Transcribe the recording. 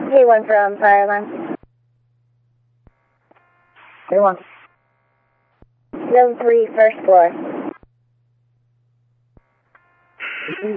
K1 from fire alarm. K1. Zone 3, first floor.